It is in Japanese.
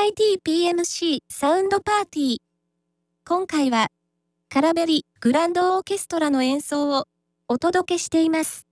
ITPMC サウンドパーティー。今回は、カラベリグランドオーケストラの演奏をお届けしています。